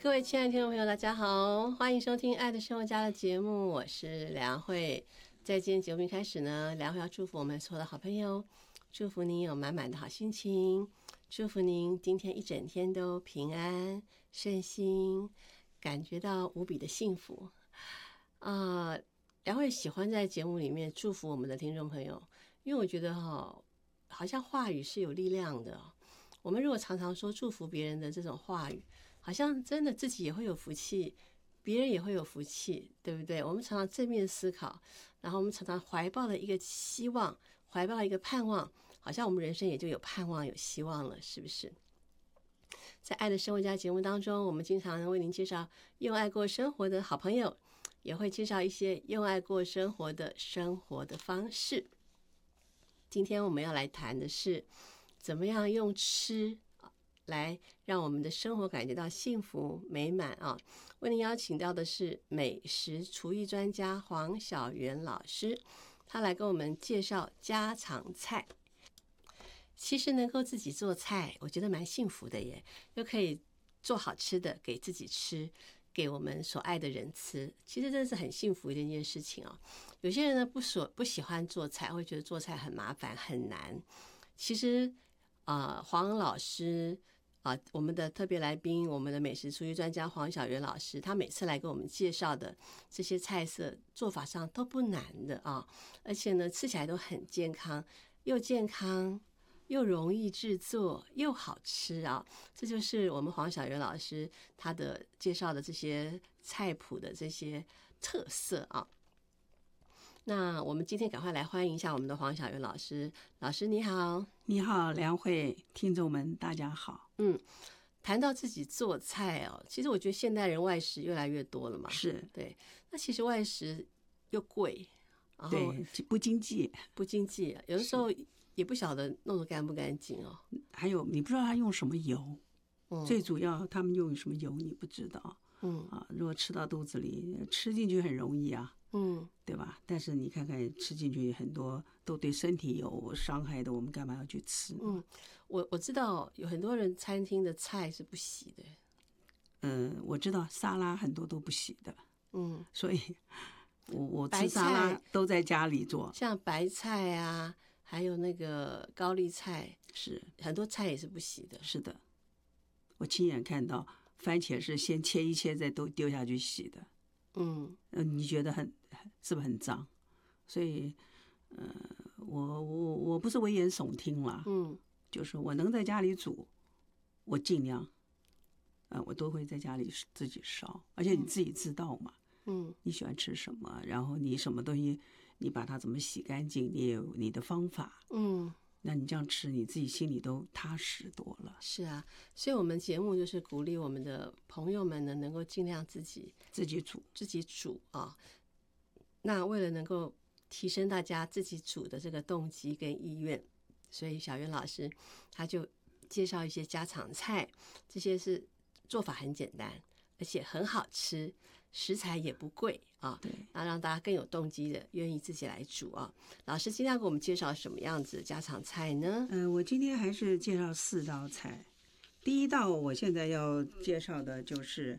各位亲爱的听众朋友，大家好，欢迎收听《爱的生活家》的节目，我是梁慧。在今天节目一开始呢，梁慧要祝福我们所有的好朋友，祝福您有满满的好心情，祝福您今天一整天都平安顺心，感觉到无比的幸福梁慧喜欢在节目里面祝福我们的听众朋友，因为我觉得好像话语是有力量的。我们如果常常说祝福别人的这种话语，好像真的自己也会有福气，别人也会有福气，对不对？我们常常正面思考，然后我们常常怀抱了一个希望，怀抱一个盼望，好像我们人生也就有盼望有希望了，是不是？在爱的生活家节目当中，我们经常为您介绍用爱过生活的好朋友，也会介绍一些用爱过生活的方式。今天我们要来谈的是怎么样用吃来让我们的生活感觉到幸福美满为您邀请到的是美食厨艺专家黄小媛老师，他来跟我们介绍家常菜。其实能够自己做菜，我觉得蛮幸福的耶，又可以做好吃的给自己吃，给我们所爱的人吃，其实真的是很幸福的一件事情有些人呢不喜欢做菜，会觉得做菜很麻烦很难。其实黄老师我们的特别来宾，我们的美食厨艺专家黄小媛老师，他每次来给我们介绍的这些菜色做法上都不难的而且呢吃起来都很健康，又容易制作又好吃这就是我们黄小媛老师他的介绍的这些菜谱的这些特色那我们今天赶快来欢迎一下我们的黄小媛老师。老师你好。 你好梁慧，听众们大家好。 谈到自己做菜其实我觉得现代人外食越来越多了嘛。 是， 对。那其实外食又贵，然后对，不经济， 有的时候也不晓得弄得干不干净还有你不知道他用什么油，最主要他们用什么油你不知道。如果吃到肚子里，吃进去很容易对吧？但是你看看吃进去很多都对身体有伤害的，我们干嘛要去吃？ 我知道有很多人餐厅的菜是不洗的。我知道沙拉很多都不洗的。所以我吃沙拉都在家里做， 像白菜还有那个高丽菜， 是很多菜也是不洗的。 是的，我亲眼看到番茄是先切一切再都丢下去洗的。你觉得是不是很脏？所以我不是危言耸听啦。就是我能在家里煮，我尽量我都会在家里自己烧，而且你自己知道嘛。你喜欢吃什么，然后你什么东西你把它怎么洗干净，你也有你的方法。那你这样吃你自己心里都踏实多了。 是啊，所以我们节目就是鼓励我们的朋友们呢能够尽量自己煮那为了能够提升大家自己煮的这个动机跟意愿，所以小媛老师他就介绍一些家常菜，这些是做法很简单而且很好吃，食材也不贵对， 那让大家更有动机的愿意自己来煮老师今天要给我们介绍什么样子的家常菜呢？ 我今天还是介绍4道菜。第一道我现在要介绍的就是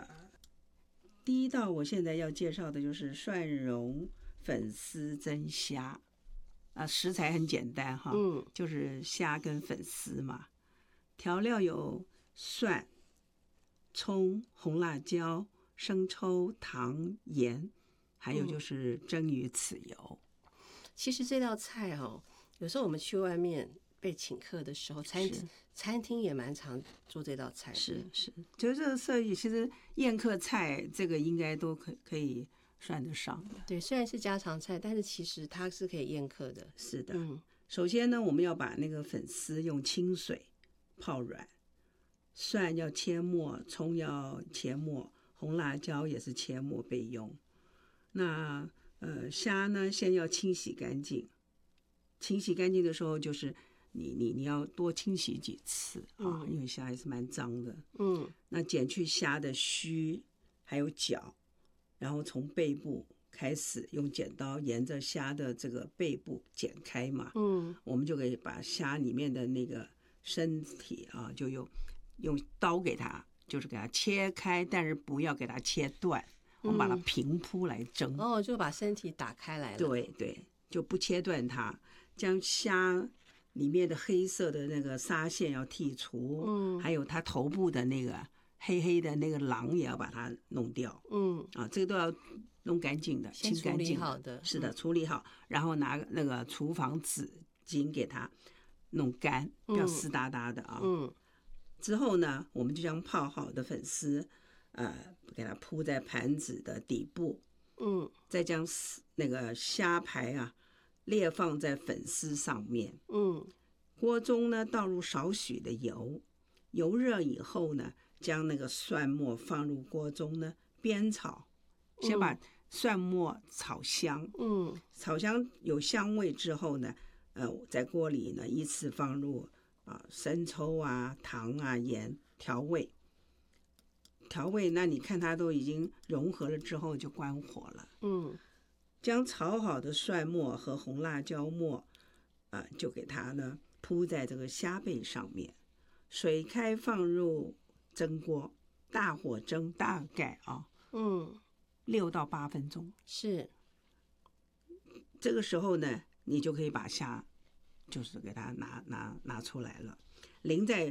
蒜蓉粉丝蒸虾食材很简单就是虾跟粉丝嘛。调料有蒜、葱、红辣椒、生抽、糖、盐，还有就是蒸鱼豉油。 其实这道菜有时候我们去外面被请客的时候，餐厅也蛮常做这道菜的。 是，就是这个设计，其实宴客菜这个应该都可以算得上的。 对，虽然是家常菜，但是其实它是可以宴客的。 是的。首先呢，我们要把那个粉丝用清水泡软，蒜要切末，葱要切末，红辣椒也是切末备用。那虾呢，先要清洗干净。清洗干净的时候，就是你要多清洗几次因为虾还是蛮脏的。那剪去虾的须还有脚，然后从背部开始用剪刀沿着虾的这个背部剪开嘛。我们就可以把虾里面的那个身体就用刀给它就是给它切开，但是不要给它切断，我们把它平铺来蒸。 哦，就把身体打开来了。 对对，就不切断它，将虾里面的黑色的那个纱线要剔除，还有它头部的那个黑黑的那个囊也要把它弄掉。这个都要弄干净的，清干净的。 是的，处理好，然后拿那个厨房纸巾给它弄干，不要湿哒哒的啊。之后呢，我们就将泡好的粉丝，给它铺在盘子的底部。再将那个虾排啊列放在粉丝上面。锅中呢倒入少许的油，油热以后呢，将那个蒜末放入锅中呢煸炒，先把蒜末炒香。炒香有香味之后呢，在锅里呢依次放入生抽啊、糖啊、盐调味。那你看它都已经融合了之后就关火了。将炒好的蒜末和红辣椒末就给它呢铺在这个虾背上面，水开放入蒸锅，大火蒸大概6到8分钟。 是， 这个时候呢，你就可以把虾就是给它拿出来了，淋在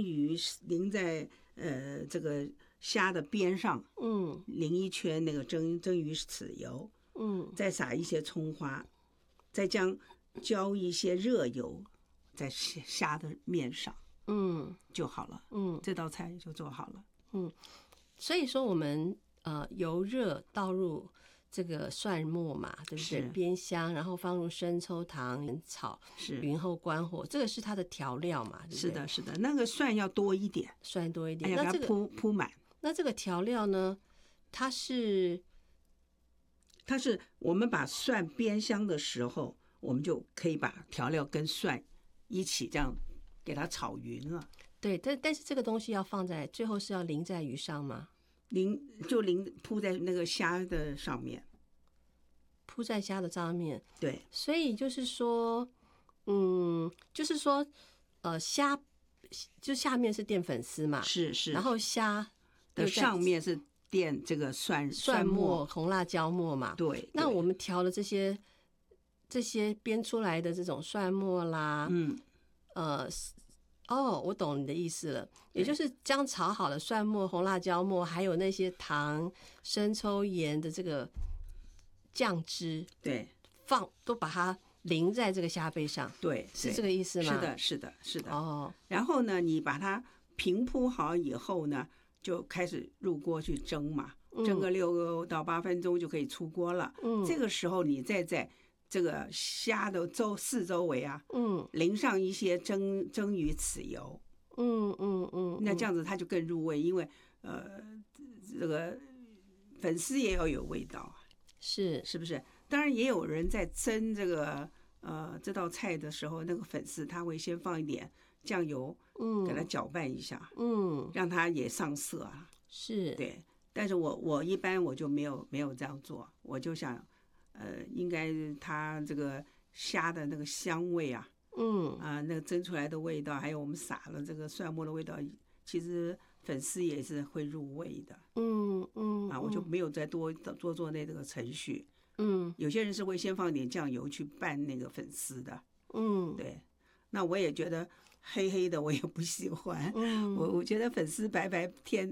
这个虾的边上，淋一圈那个蒸鱼豉油，再撒一些葱花，再浇一些热油在虾的面上，就好了。这道菜就做好了。 所以说我们油热倒入这个蒜末嘛，对不对？煸香，然后放入生抽、糖炒，匀后关火，这个是它的调料嘛，对不对？ 是的，是的，那个蒜要多一点， 蒜多一点， 那这个铺满。 那这个调料呢，它是我们把蒜煸香的时候，我们就可以把调料跟蒜一起这样给它炒匀了。 对，但是这个东西要放在最后是要淋在鱼上吗？ 铺在那个虾的上面， 铺在虾的上面。 对， 所以就是说，虾就下面是淀粉丝嘛， 是， 然后虾的上面是淀这个蒜末、 红辣椒末嘛。 对， 那我们调了这些煸出来的这种蒜末啦，我懂你的意思了，也就是将炒好的蒜末、红辣椒末，还有那些糖、生抽、盐的这个酱汁， 对， 都把它淋在这个虾背上， 对， 是这个意思吗？ 是的。然后呢，你把它平铺好以后呢，就开始入锅去蒸嘛，蒸个6到8分钟就可以出锅了。这个时候你再在这个虾的四周围淋上一些蒸鱼豉油，那这样子它就更入味，因为这个粉丝也要有味道，是不是？当然也有人在蒸这道菜的时候，那个粉丝他会先放一点酱油，给它搅拌一下，让它也上色啊。 是，对。 但是我一般我就没有这样做，我就想。应该它这个虾的那个香味那个蒸出来的味道，还有我们撒了这个蒜末的味道，其实粉丝也是会入味的。我就没有再多做那个程序。有些人是会先放点酱油去拌那个粉丝的。对。那我也觉得黑黑的我也不喜欢。我觉得粉丝白白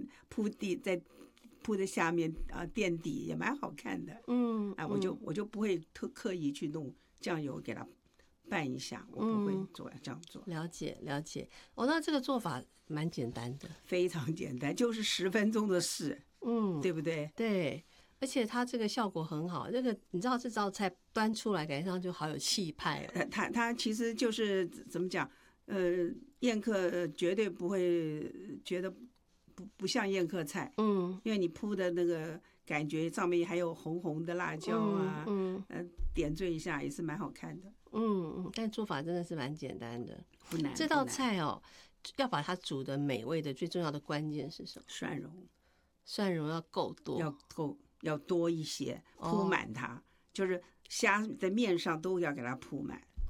铺在下面垫底也蛮好看的。我就不会刻意去弄酱油给它拌一下，我不会这样做。 了解。那这个做法蛮简单的， 非常简单，就是10分钟的事。对不对？ 对，而且它这个效果很好。这个你知道这道菜端出来感觉上就好有气派。 它其实就是怎么讲？宴客绝对不会觉得不像宴客菜。因为你铺的那个感觉上面还有红红的辣椒点缀一下也是蛮好看的。 但做法真的是蛮简单的， 不难。 这道菜要把它煮的美味的最重要的关键是什么？蒜蓉要够多， 要多一些，铺满它，就是虾的面上都要给它铺满。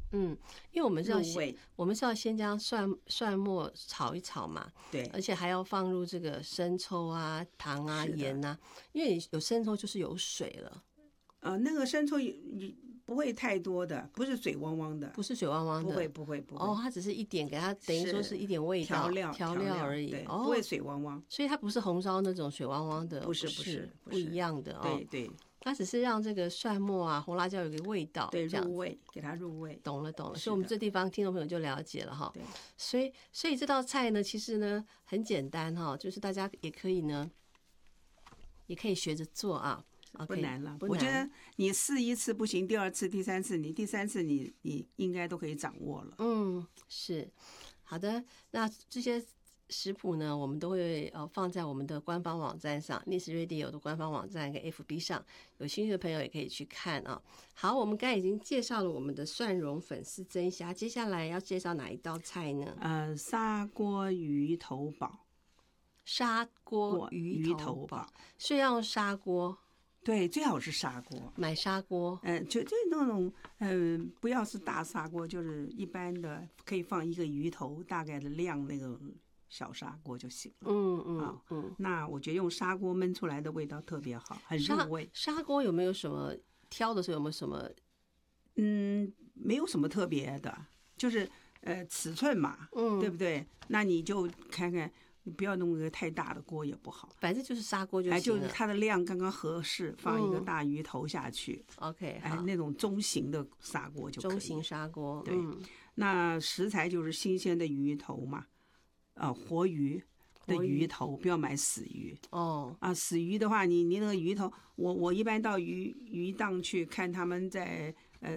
因为我们是要入味。 先将蒜末炒一炒嘛， 对， 而且还要放入这个生抽啊、糖啊、盐啊，因为有生抽就是有水了。 那个生抽也不会太多的，不是水汪汪的， 不是水汪汪的， 不会。 哦，它只是一点，给它等于说是一点味道调料而已， 对，不会水汪汪。 所以它不是红烧那种水汪汪的， 不是不一样的哦。 对， 它只是让这个蒜末啊、红辣椒有个味道， 对，入味，给它入味。 懂了。所以我们这地方听众朋友就了解了哈。 对， 所以这道菜呢，其实呢很简单哈，就是大家也可以学着做啊。 不难了，我觉得你试一次不行，第二次、第三次，第三次你应该都可以掌握了。 是好的。那这些食谱呢，我们都会放在我们的官方网站上，Nice Radio 的官方网站跟 FB 上，有兴趣的朋友也可以去看啊。好，我们刚才已经介绍了我们的蒜蓉粉丝蒸虾，接下来要介绍哪一道菜呢？ 砂锅鱼头煲。 砂锅鱼头煲，所以要用砂锅。 对，最好是砂锅， 买砂锅。 就那种，不要是大砂锅，就是一般的，可以放一个鱼头大概的量那个小砂锅就行了。那我觉得用砂锅焖出来的味道特别好，很入味。 砂锅有没有什么挑的时候有没有什么？ 没有什么特别的，就是尺寸嘛，对不对？那你就看看。你不要弄个太大的锅也不好， 反正就是砂锅就行了。 就是它的量刚刚合适，放一个大鱼头下去。 OK， 那种中型的砂锅就可以。 中型砂锅， 对。那食材就是新鲜的鱼头嘛，活鱼的鱼头，不要买死鱼。死鱼的话，你那个鱼头，我一般到鱼档去看他们在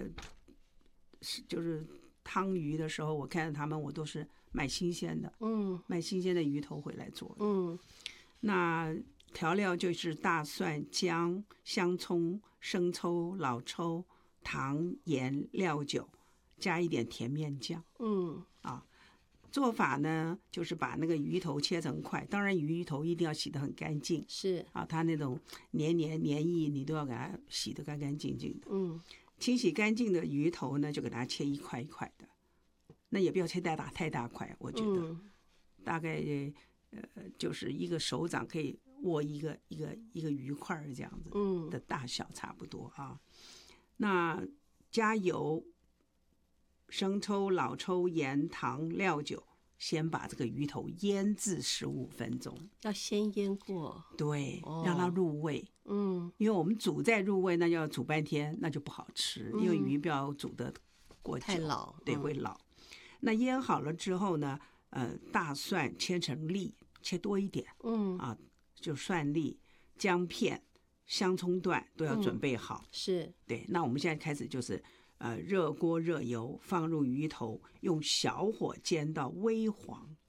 就是汤鱼的时候，我看到他们我都是。买新鲜的，买新鲜的鱼头回来做的。那调料就是大蒜、姜、香葱、生抽、老抽、糖、盐、料酒，加一点甜面酱。做法呢，就是把那个鱼头切成块，当然鱼头一定要洗得很干净。 是啊，它那种黏液你都要给它洗得干干净净的。清洗干净的鱼头呢，就给它切一块一块的。那也不要切太大块，我觉得大概就是一个手掌可以握一个鱼块这样子的大小差不多啊。那加油、生抽、老抽、盐、糖、料酒，先把这个鱼头腌制15分钟。 要先腌过， 对，让它入味。因为我们煮再入味，那要煮半天，那就不好吃，因为鱼不要煮得过久， 太老， 对，会老。那腌好了之后呢，大蒜切成粒，切多一点，就蒜粒、姜片、香葱段都要准备好。 是， 对。那我们现在开始就是热锅热油，放入鱼头，用小火煎到微黄。